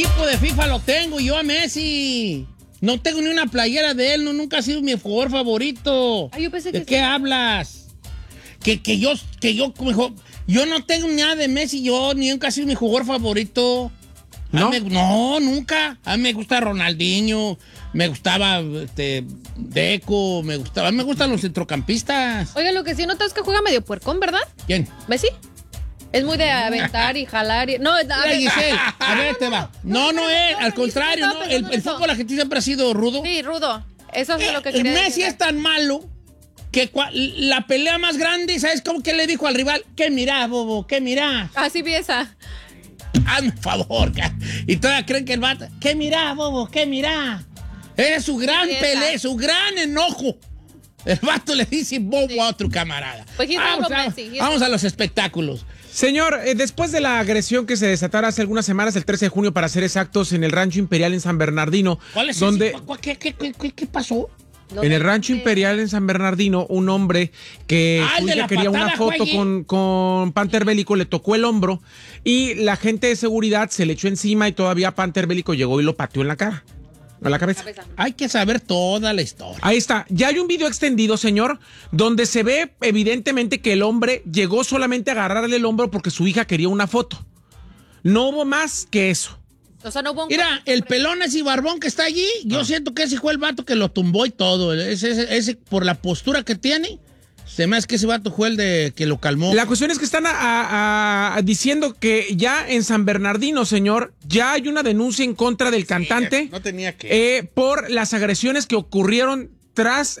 Equipo de FIFA lo tengo, yo a Messi. No tengo ni una playera de él, nunca ha sido mi jugador favorito. Ay, yo pensé ¿De que qué sí. hablas? Yo no tengo nada de Messi, yo nunca ha sido mi jugador favorito. ¿No? No, nunca. A mí me gusta Ronaldinho, me gustaba Deco, me gustan los centrocampistas. Oiga, lo que sí notas es que juega medio puercón, ¿verdad? ¿Quién? ¿Messi? Es muy de aventar y jalar y... No, Mira, Giselle, a ver, te va. No es, al contrario, no. El fútbol argentino siempre ha sido rudo. Sí, rudo. Eso es lo que quería Messi decir. es tan malo que la pelea más grande, ¿sabes cómo que le dijo al rival? ¿Qué mirá, bobo? ¿Qué mirá? Así vi esa. Hazme favor, y todavía creen que el vato, ¿qué mirá, bobo? ¿Qué mirá? Es su gran pelea, su gran enojo. El vato le dice bobo a otro camarada. Pues vamos a los espectáculos. Señor, después de la agresión que se desatara hace algunas semanas, el 13 de junio para ser exactos, en el Rancho Imperial en San Bernardino. ¿Cuál es donde ese? ¿Qué pasó? En el Rancho Imperial en San Bernardino, un hombre que el de la quería patada, una foto con Panther Bélico, le tocó el hombro y la gente de seguridad se le echó encima y todavía Panther Bélico llegó y lo pateó en la cara. A la cabeza. Hay que saber toda la historia. Ahí está. Ya hay un video extendido, señor, donde se ve evidentemente que el hombre llegó solamente a agarrarle el hombro porque su hija quería una foto. No hubo más que eso. O sea, no hubo un... Mira, el pelón ese barbón que está allí, yo siento que ese fue el vato que lo tumbó y todo. Ese por la postura que tiene, se me hace que ese vato fue el de que lo calmó. La cuestión es que están diciendo que ya en San Bernardino, señor, ya hay una denuncia en contra del cantante. No tenía que. Por las agresiones que ocurrieron tras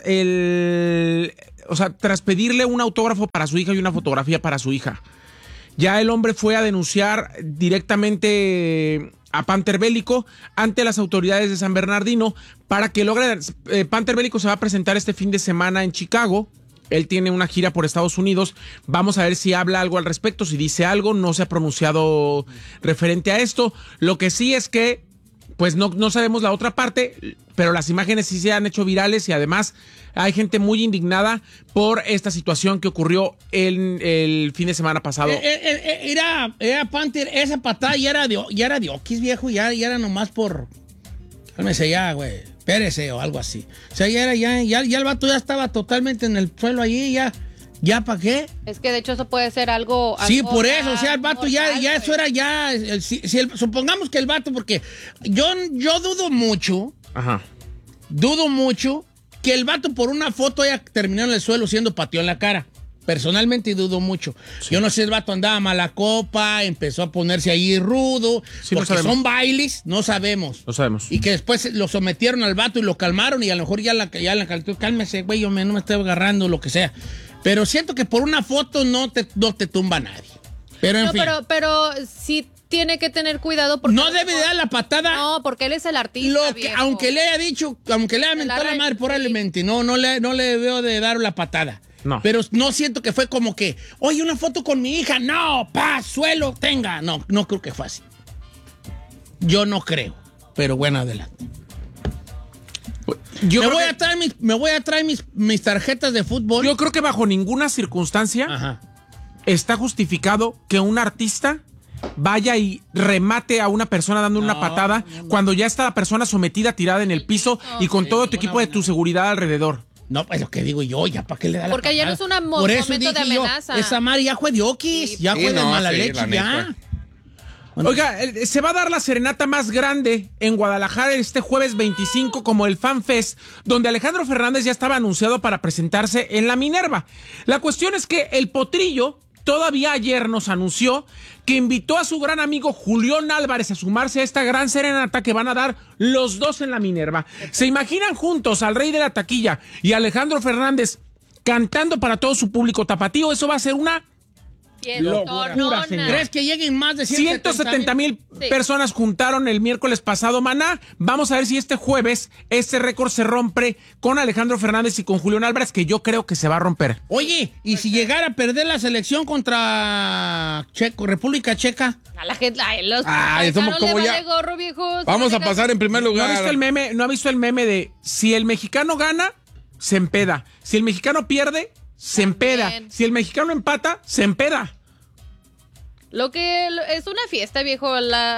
tras pedirle un autógrafo para su hija y una fotografía para su hija. Ya el hombre fue a denunciar directamente a Panther Bélico ante las autoridades de San Bernardino para que logren. Panther Bélico se va a presentar este fin de semana en Chicago. Él tiene una gira por Estados Unidos. Vamos a ver si habla algo al respecto, si dice algo. No se ha pronunciado referente a esto. Lo que sí es que, pues no sabemos la otra parte, pero las imágenes sí se han hecho virales y además hay gente muy indignada por esta situación que ocurrió el fin de semana pasado. Era Panther, esa patada ya era de Oquis, viejo, ya era nomás por... Cálmese ya, güey. Espérese o algo así. O sea, ya el vato ya estaba totalmente en el suelo allí, ¿ya para qué? Es que de hecho eso puede ser algo Sí, por eso, o sea, el vato ya eso era ya... supongamos que el vato, porque yo dudo mucho, dudo mucho que el vato por una foto haya terminado en el suelo siendo pateado en la cara. Personalmente dudo mucho. Sí. Yo no sé, el vato andaba mala copa, empezó a ponerse ahí rudo, sí, porque no son bailes, no sabemos. No sabemos. Y que después lo sometieron al vato y lo calmaron y a lo mejor ya la calentó. Cálmese, güey, no me estoy agarrando, lo que sea. Pero siento que por una foto no te tumba nadie. Pero en fin. Pero sí tiene que tener cuidado porque... No debe de dar la patada. No, porque él es el artista, aunque le haya dicho, aunque le haya mentado la madre probablemente, no le veo de dar la patada. No. Pero no siento que fue como que, oye, una foto con mi hija, no, suelo, tenga. No creo que fue así. Yo no creo, pero bueno, adelante. Me voy a traer mis tarjetas de fútbol. Yo creo que bajo ninguna circunstancia está justificado que un artista vaya y remate a una persona dando una patada cuando ya está la persona sometida, tirada en el piso y con todo tu equipo de tu seguridad alrededor. No, pues lo que digo yo, ya para qué le da la porque ayer no es un Por eso momento de amenaza. Esa madre ya fue de Oquis, ya fue de mala leche, ya. Bueno, oiga, se va a dar la serenata más grande en Guadalajara este jueves 25 como el Fan Fest, donde Alejandro Fernández ya estaba anunciado para presentarse en la Minerva. La cuestión es que el Potrillo todavía ayer nos anunció que invitó a su gran amigo Julián Álvarez a sumarse a esta gran serenata que van a dar los dos en la Minerva. ¿Se imaginan juntos al rey de la taquilla y Alejandro Fernández cantando para todo su público tapatío? Eso va a ser una locura, señor. ¿Crees que lleguen más de 170,000 personas juntaron el miércoles pasado, maná? Vamos a ver si este jueves este récord se rompe con Alejandro Fernández y con Julián Álvarez, que yo creo que se va a romper. Oye, ¿y si llegara a perder la selección contra República Checa? A la gente, somos como ya. Gorro, viejos. Vamos a pasar en primer lugar. ¿No ha visto el meme de si el mexicano gana, se empeda? Si el mexicano pierde, se empeda. Si el mexicano empata, se empeda. Lo que es una fiesta, viejo.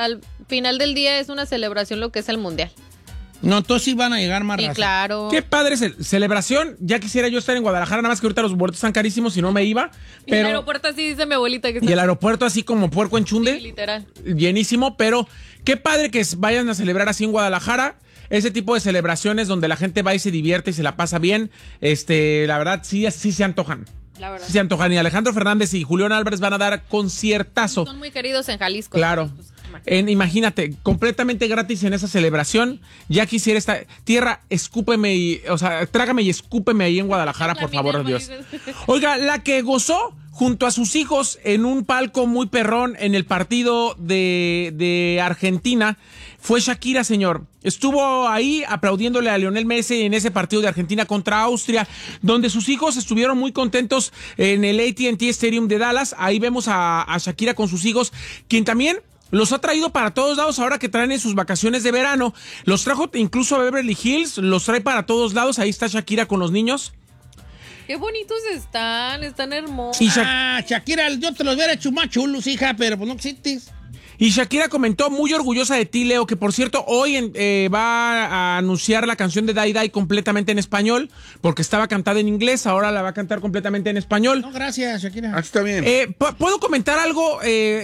final del día es una celebración lo que es el mundial. No, entonces sí van a llegar más raza. Claro. Qué padre celebración. Ya quisiera yo estar en Guadalajara, nada más que ahorita los boletos están carísimos y no me iba. Pero... Y el aeropuerto así dice mi abuelita que está. Y el aeropuerto así como puerco en chunde. Sí, literal. Llenísimo, pero qué padre que vayan a celebrar así en Guadalajara. Ese tipo de celebraciones donde la gente va y se divierte y se la pasa bien. La verdad, sí se antojan. La verdad. Sí se antojan. Y Alejandro Fernández y Julián Álvarez van a dar conciertazo. Son muy queridos en Jalisco. Claro. Imagínate, completamente gratis en esa celebración. Ya quisiera esta tierra, escúpeme trágame y escúpeme ahí en Guadalajara, por favor de Dios. Oiga, la que gozó junto a sus hijos en un palco muy perrón en el partido de Argentina fue Shakira, señor. Estuvo ahí aplaudiéndole a Lionel Messi en ese partido de Argentina contra Austria, donde sus hijos estuvieron muy contentos en el AT&T Stadium de Dallas. Ahí vemos a Shakira con sus hijos, quien también los ha traído para todos lados ahora que traen en sus vacaciones de verano. Los trajo incluso a Beverly Hills, los trae para todos lados. Ahí está Shakira con los niños. Qué bonitos están hermosos. Shakira, yo te los hubiera hecho más chulos, hija, pero pues no existes. Y Shakira comentó muy orgullosa de ti, Leo, que por cierto hoy va a anunciar la canción de Die Die completamente en español, porque estaba cantada en inglés, ahora la va a cantar completamente en español. No, gracias, Shakira. Está bien. ¿Puedo comentar algo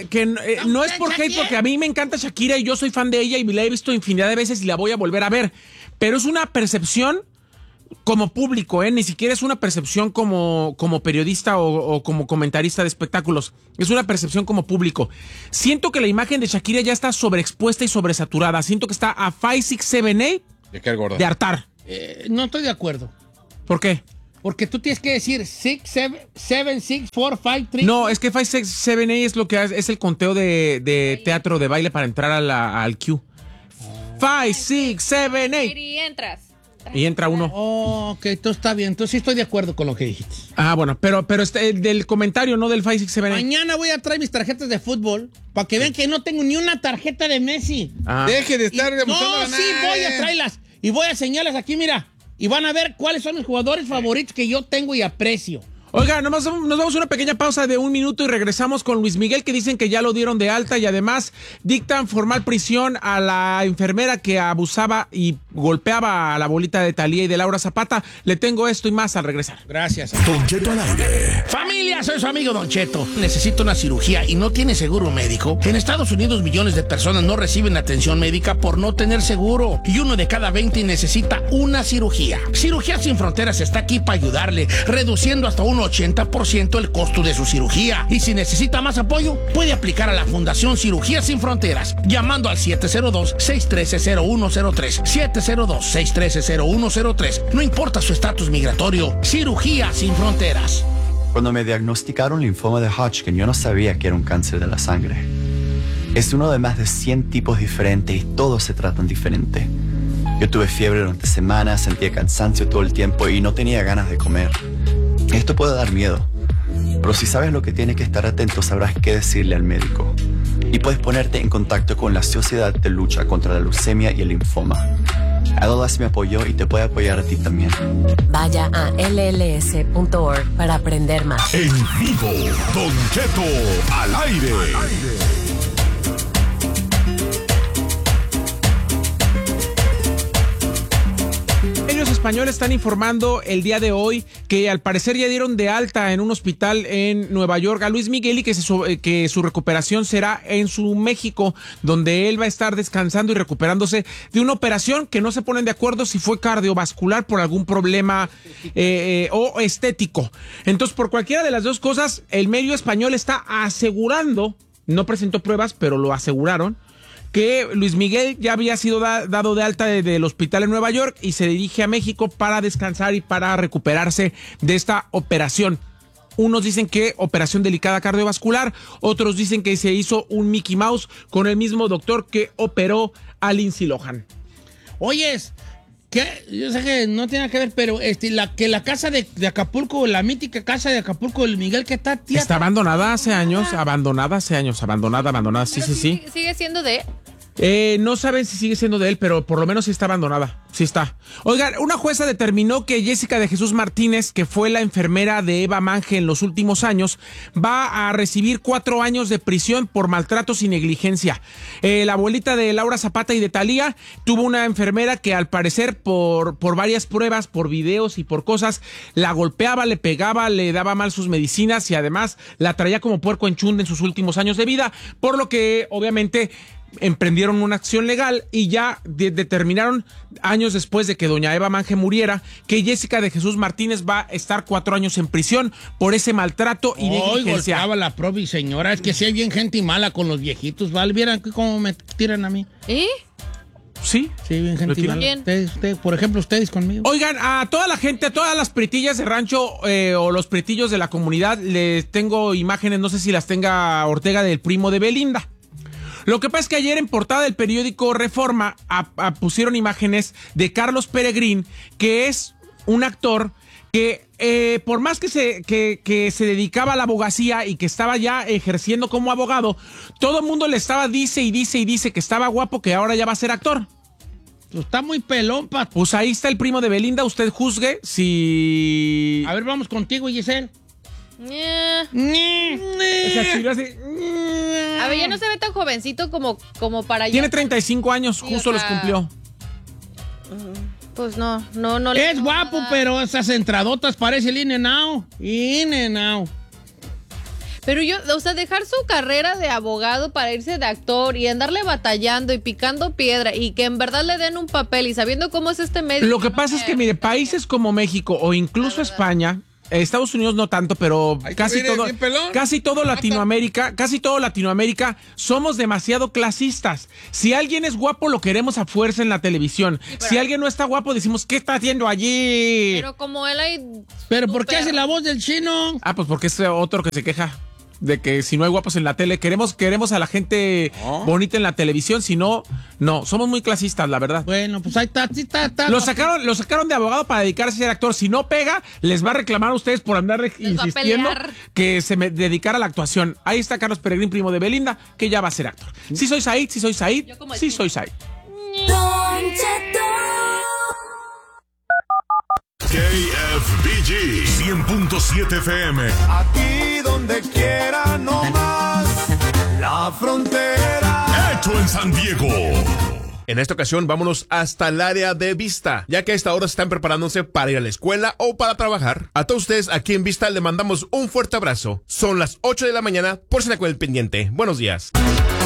que no es por hate, porque a mí me encanta Shakira y yo soy fan de ella y la he visto infinidad de veces y la voy a volver a ver, pero es una percepción como público, ni siquiera es una percepción como periodista o como comentarista de espectáculos. Es una percepción como público. Siento que la imagen de Shakira ya está sobreexpuesta y sobresaturada. Siento que está a 5, 6, 7, 8 de hartar. No estoy de acuerdo. ¿Por qué? Porque tú tienes que decir 6, 7, 6, 4, 5, 3. No, es que 5, 6, 7, 8 es lo que es el conteo de teatro de baile para entrar al Q. 5, 6, 7, 8. Y entras. Y entra uno. Oh, ok, todo está bien. Entonces sí estoy de acuerdo con lo que dijiste. Ah, bueno, pero del comentario, no del 5, 6, 7, 8. Mañana voy a traer mis tarjetas de fútbol para que vean que no tengo ni una tarjeta de Messi. Deje de estar demostrando. No, sí, voy a traerlas. Y voy a enseñarlas aquí, mira. Y van a ver cuáles son mis jugadores favoritos que yo tengo y aprecio. Oiga, nos vamos a una pequeña pausa de 1 minuto y regresamos con Luis Miguel, que dicen que ya lo dieron de alta y además dictan formal prisión a la enfermera que abusaba y golpeaba a la bolita de Thalía y de Laura Zapata. Le tengo esto y más al regresar. Gracias. Don Cheto al aire. Familia, soy su amigo Don Cheto. Necesito una cirugía y no tiene seguro médico. En Estados Unidos millones de personas no reciben atención médica por no tener seguro. Y 1 de cada 20 necesita una cirugía. Cirugía Sin Fronteras está aquí para ayudarle, reduciendo hasta un 80% el costo de su cirugía. Y si necesita más apoyo, puede aplicar a la Fundación Cirugía Sin Fronteras llamando al 702-613-0103. 702-613-0103. No importa su estatus migratorio. Cirugía Sin Fronteras. Cuando me diagnosticaron linfoma de Hodgkin, yo no sabía que era un cáncer de la sangre. Es uno de más de 100 tipos diferentes y todos se tratan diferente. Yo tuve fiebre durante semanas, sentía cansancio todo el tiempo y no tenía ganas de comer. Esto puede dar miedo, pero si sabes lo que tienes que estar atento, sabrás qué decirle al médico. Y puedes ponerte en contacto con la Sociedad de Lucha contra la Leucemia y el Linfoma. LLS me apoyó y te puede apoyar a ti también. Vaya a lls.org para aprender más. En vivo, Don Cheto al aire. Medios españoles están informando el día de hoy que al parecer ya dieron de alta en un hospital en Nueva York a Luis Miguel y que su recuperación será en su México, donde él va a estar descansando y recuperándose de una operación que no se ponen de acuerdo si fue cardiovascular por algún problema o estético. Entonces, por cualquiera de las dos cosas, el medio español está asegurando, no presentó pruebas, pero lo aseguraron, que Luis Miguel ya había sido dado de alta del hospital en Nueva York y se dirige a México para descansar y para recuperarse de esta operación. Unos dicen que operación delicada cardiovascular, otros dicen que se hizo un Mickey Mouse con el mismo doctor que operó a Lindsay Lohan. Oyes, que yo sé que no tiene que ver, pero la casa de Acapulco, la mítica casa de Acapulco del Miguel, que está abandonada hace años, abandonada, sí. ¿Sigue siendo de? No saben si sigue siendo de él, pero por lo menos sí está abandonada. Sí está. Oigan, una jueza determinó que Jessica de Jesús Martínez, que fue la enfermera de Eva Mange en los últimos años, va a recibir 4 años de prisión por maltratos y negligencia. La abuelita de Laura Zapata y de Thalía tuvo una enfermera que al parecer por varias pruebas, por videos y por cosas, la golpeaba, le pegaba, le daba mal sus medicinas y además la traía como puerco en chunde en sus últimos años de vida, por lo que obviamente emprendieron una acción legal y ya determinaron años después de que doña Eva Mange muriera que Jessica de Jesús Martínez va a estar 4 años en prisión por ese maltrato y negligencia. Golpeaba la probi señora, es que si hay bien gente mala con los viejitos, ¿vale? ¿Vieran cómo me tiran a mí? Sí, bien gente mala. Usted, por ejemplo, ustedes conmigo. Oigan, a toda la gente, a todas las prietillas de rancho o los prietillos de la comunidad, les tengo imágenes, no sé si las tenga Ortega, del primo de Belinda. Lo que pasa es que ayer en portada del periódico Reforma pusieron imágenes de Carlos Peregrín, que es un actor que por más que se dedicaba a la abogacía y que estaba ya ejerciendo como abogado, todo el mundo le estaba dice que estaba guapo, que ahora ya va a ser actor. Pues está muy pelón, Pato. Pues ahí está el primo de Belinda, usted juzgue si... A ver, vamos contigo, Giselle. Esa chira así... A ver, ya no se ve tan jovencito como para allá. Tiene 35 años, sí, justo los cumplió. Pues no. Es guapo, nada. Pero esas entradotas parece el In-N-Out. Pero dejar su carrera de abogado para irse de actor y andarle batallando y picando piedra y que en verdad le den un papel y sabiendo cómo es este medio. Lo que pasa es que, mire, países como México o incluso España, Estados Unidos no tanto, pero casi todo Latinoamérica somos demasiado clasistas. Si alguien es guapo, lo queremos a fuerza en la televisión. Sí, si alguien no está guapo, decimos, ¿qué está haciendo allí? Pero como él hay... ¿Pero por qué hace la voz del chino? Pues porque es otro que se queja de que si no hay guapos en la tele, queremos a la gente bonita en la televisión, si no, no, somos muy clasistas, la verdad. Bueno, pues ahí está. Lo sacaron de abogado para dedicarse a ser actor. Si no pega, les va a reclamar a ustedes por andar insistiendo que se me dedicara a la actuación. Ahí está Carlos Peregrín, primo de Belinda, que ya va a ser actor. Sí soy Said. Sí soy Said. KFBG 100.7 FM. Aquí donde quiera, no más. La frontera. Hecho en San Diego. En esta ocasión vámonos hasta el área de Vista, ya que a esta hora están preparándose para ir a la escuela o para trabajar. A todos ustedes aquí en Vista le mandamos un fuerte abrazo. Son las 8 de la mañana, por si con el pendiente. Buenos días.